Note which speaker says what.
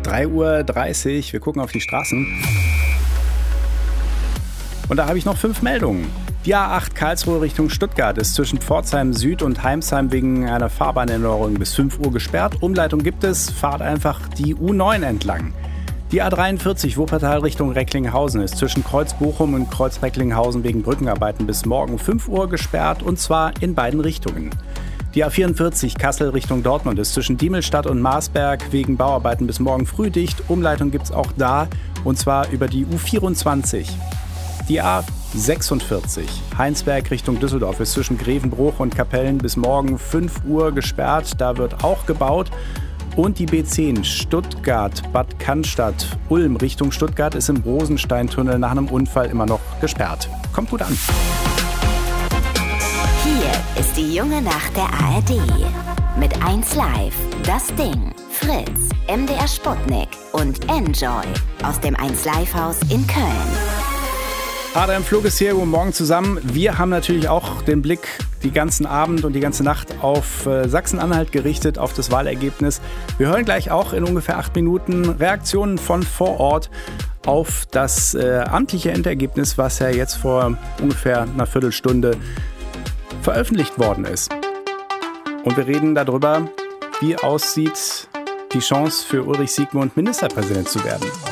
Speaker 1: 3:30 Uhr, wir gucken auf die Straßen. Und da habe ich noch 5 Meldungen. Die A8 Karlsruhe Richtung Stuttgart ist zwischen Pforzheim Süd und Heimsheim wegen einer Fahrbahnänderung bis 5 Uhr gesperrt. Umleitung gibt es, fahrt einfach die U9 entlang. Die A43 Wuppertal Richtung Recklinghausen ist zwischen Kreuz Bochum und Kreuz Recklinghausen wegen Brückenarbeiten bis morgen 5 Uhr gesperrt, und zwar in beiden Richtungen. Die A44 Kassel Richtung Dortmund ist zwischen Diemelstadt und Marsberg wegen Bauarbeiten bis morgen früh dicht. Umleitung gibt es auch da, und zwar über die U24. Die A46 Heinsberg Richtung Düsseldorf ist zwischen Grevenbruch und Kapellen bis morgen 5 Uhr gesperrt. Da wird auch gebaut. Und die B10 Stuttgart-Bad Cannstatt-Ulm Richtung Stuttgart ist im Rosensteintunnel nach einem Unfall immer noch gesperrt. Kommt gut an.
Speaker 2: Hier ist die junge Nacht der ARD. Mit 1Live, Das Ding, Fritz, MDR Sputnik und Enjoy aus dem 1Live-Haus in Köln.
Speaker 1: Adrian Flug ist hier, guten Morgen zusammen. Wir haben natürlich auch den Blick die ganzen Abend und die ganze Nacht auf Sachsen-Anhalt gerichtet, auf das Wahlergebnis. Wir hören gleich auch in ungefähr 8 Minuten Reaktionen von vor Ort auf das amtliche Endergebnis, was ja jetzt vor ungefähr einer Viertelstunde veröffentlicht worden ist. Und wir reden darüber, wie aussieht die Chance für Ulrich Siegmund, Ministerpräsident zu werden.